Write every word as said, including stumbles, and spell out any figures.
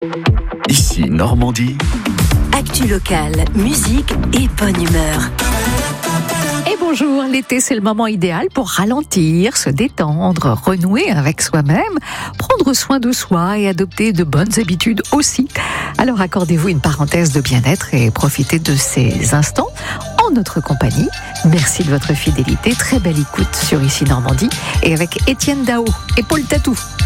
Ici Normandie. Actu locale, musique et bonne humeur. Et bonjour, l'été c'est le moment idéal pour ralentir, se détendre, renouer avec soi-même, prendre soin de soi et adopter de bonnes habitudes aussi. Alors accordez-vous une parenthèse de bien-être et profitez de ces instants en notre compagnie. Merci de votre fidélité, très belle écoute sur Ici Normandie et avec Étienne Dao et Paul Tatou.